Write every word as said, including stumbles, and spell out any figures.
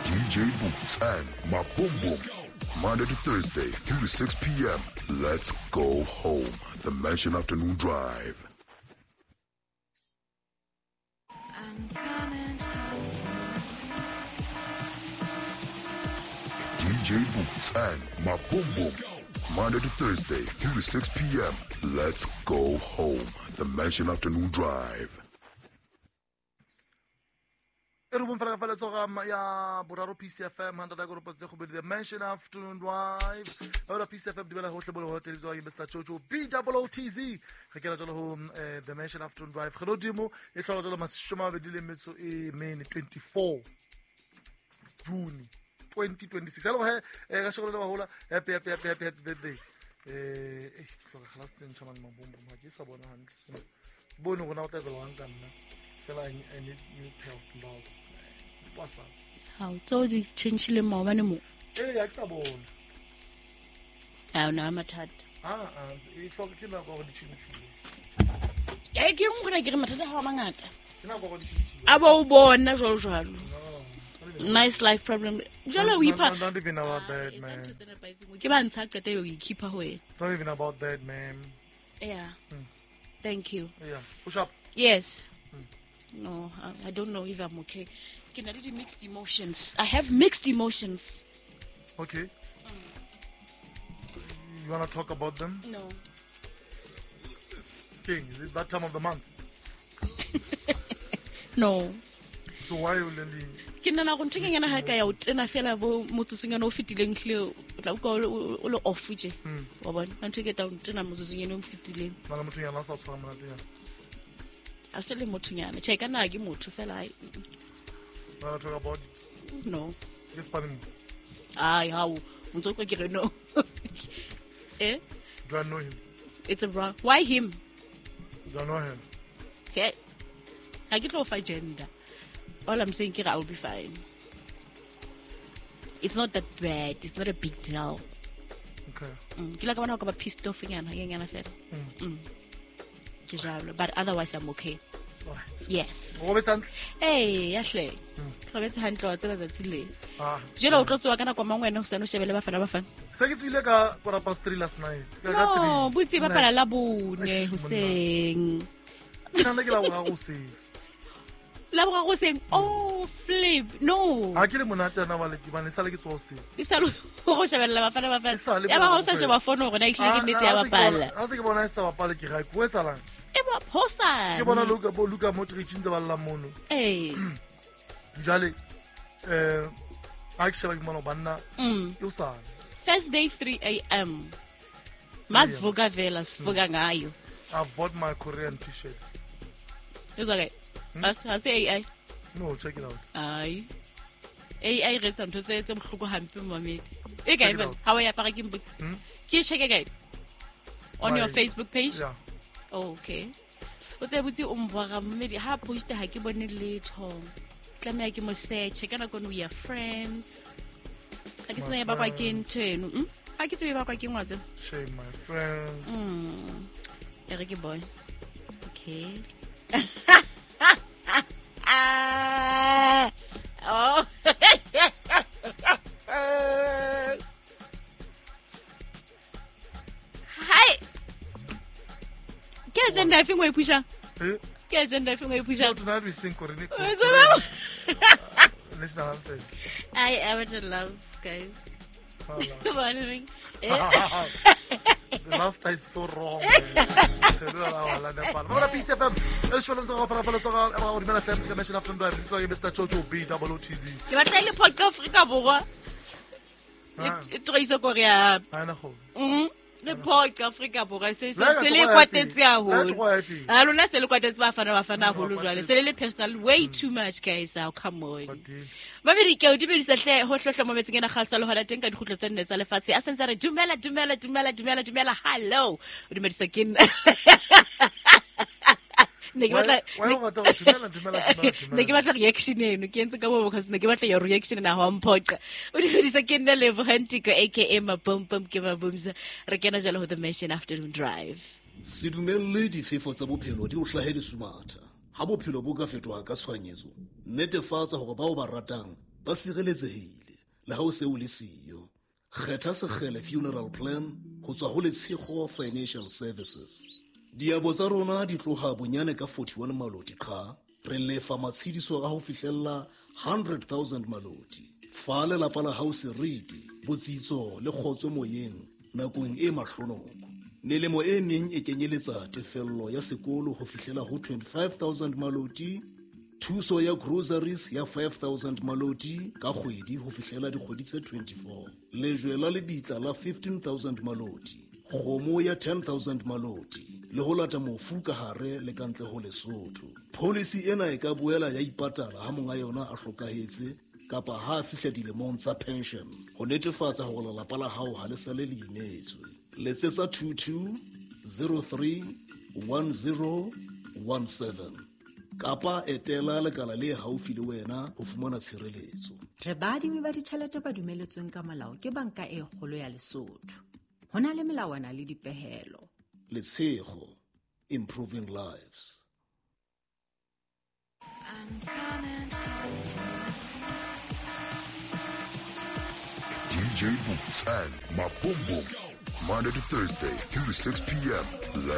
D J Boots and my Boom Boom. Monday to Thursday, three to six p.m. Let's go home. The Mansion Afternoon Drive. I'm coming home. D J Boots and my Boom Boom. Monday to Thursday, three to six p.m. Let's go home. The Mansion Afternoon Drive. ya boraro P C F M one hundred go repotse go be the Mansion Afternoon Drive ora P C F M di bela hotle bolo hotel zo ke Mister Jojo B O O T Z ga ke ra jalo ho the Mansion Afternoon Drive go dimo e tloga jalo masishoma be di le metso e main twenty-four June twenty twenty-six hello he ga shogolo ba hola happy happy happy happy happy birthday eh e tloga class tsen chaman mabombo ma ke sa bona hantle bono gona o tla go wang kana fela I need new pair of gloves. What's up? How told you change le mo bane mo? Eh ya ke sa bona. Ah no mathata. Ah ah e tloga ke na go di chinchi. Ya ke mo gona ke re mathata ha mangata. Ke na go di chinchi. Aba o bona jwalo jwalo. Nice life problem. Jalo we pa. Not even about that, man. Ke ba ntsha qete yo keep ho wena. It's not even about that, man. Yeah. Hmm. Thank you. Yeah. Push up. Yes. No, I, I don't know if I'm okay. Can I do mixed emotions? I have mixed emotions. Okay. You want to talk about them? No. King, is it that time of the month? No. So why are you lending? Ke nna go ntse ke ngena ha ka ya o tsena fela bo motsotsingana o fitileng hle la go o lo off je wa bona ntse ke ta o tsena motsotsingana o fitileng Mala motho yana sa tshwara monate yana. a se le mothonyana che kana ke motho fela ai Want to talk about it? no Yes, Panim. ai how motso ko ke re no eh Do I know him? it's a wrong why him Do I know him? hey I get off agenda all I'm saying I'll be fine it's not that bad it's not a big deal Okay. ke la ka bona go ba pissed off nyana ke nyana fela mm ke jalo but otherwise I'm okay Alright. yes Go be sant. hey ya hle go betse handlo tsela tsatsile Ah. jela o tlotsoa kana kwa mangwena o seno shebele ba fana ba fana Se ke tswile ka quarter past three last night. Ka ka three. no butsi ba pala la bone Eish, hoseng Ke nna ke la go go se. la boga go seng oh flip no Ha ke le monate na ba le ke bane sa le ke tsose. di sa lo go shebela ba fana ba E sa fana le ya ba bona go sa go sheba phone gore na ikhle ke nnete ya ba pala Ha se ke bona e sa ba pala ke ga go etsalang. e ba posta Ke bona Luka bo Luka mo trekking tse ba lla mono. eh Jale eh a ke sheba ke mona banna mm yo sa. Thursday three a m Masvuga vela sivuga ngayo I bought my Korean t-shirt. it's okay as as A I No, check it out. ai A I re tsa ntho tse tse bohloko hampe mamedi e ga Check it even out. how ya para ke mbutsi Hmm? ke check again on My- your Facebook page Yeah. oh, okay o tse butsi o mbora mamedi ha post ha ke bone letho tlameya ke mo search kana kone we are friends ha ke tsena ba kwa ke ntwenu hm ha ke tsebe ba kwa ke ngwatse Shame my friend. mm ere ke boy okay oh hi ke agenda ife ngwe pusha Eh? ke agenda ife ngwe pusha No, tonight we sing Korean. so now National anthem. I am in love guys Voilà. come on ring The laughter is so wrong. Ora P C F M. El shwala msa fara fara soga ra o dimela tlam ke Mansion Afternoon Drive. So ke Mister Jojo B O O T Z. ke batla ile podcast Afrika borwa Ah. e troisa korea Ha na go. mhm le podcast Afrika borwa se se Let se go le happy. kwatetse a Let holo go happy. a lona se le kwatetse ba fana ba fana Mm, holo ba jwale kwatetse. se le le personal way too much guys now come on Badile. ba be di ke o di be di sa hle ho hlohlo mo metseng ena kgasa le hola teng ka dikgutlo tse nne tsa lefatshe a sentse re dumela dumela dumela dumela dumela hello o dumedisa ke nna ne ke batla Why why go to dumela dumela dumela. ne ke batla reaction eno ke entse ka bo because ne ke batla your reaction na ho mphoqa o dumedisa ke nna Levo Hantiko aka Mabompom ke Mabomsa re kena jalo ho the Mansion Afternoon Drive se dumelle difefo tsa bophelo di o hlahe di sumatha ha bophelo bo ka fetoha ka tshwanyetso netefatsa hore ba o ba ratang ba sireletsehile le ha o se o le siyo. Kgetha Sekgele Funeral Plan ho tswa ho Letshego Financial Services. Diabo tsa rona di tloha bonyane ka forty-one maloti qa, re lefa matshediso a ho fihlella one hundred thousand maloti. Fa lelapa la hao seriti, botsitso le kgotso moyeng nakong e mahlonoko. Melemo e meng e kenyeletsa tefello ya sekolo ho fihlela ho twenty-five thousand maloti, thuso ya groceries ya five thousand maloti ka kgwedi ho fihlela dikgwedi tse twenty-four, lejwe la lebitla la fifteen thousand maloti, kgomo ya ten thousand maloti, le ho lata mofu ka hare le kantle ho Lesotho. Policy ena e ka boela ya ipatala ha monga yona a hlokahetse kapa ha a fihla dilemong tsa pension, ho netefatsa hore lelapa la hao ha le sale le imetswe. Letsetsa two two zero three one zero one seven kapa etela lekala le haufi le wena ho fumana tshireletso. Re baadimi ba ditjhelete ba dumeletsweng ka molao ke banka e kgolo ya Lesotho. Ho na le melawana le dipehelo. Letshego, improving lives. I'm coming home. D J Boots and My Boom Boom. Monday to Thursday, three to six p.m. Let's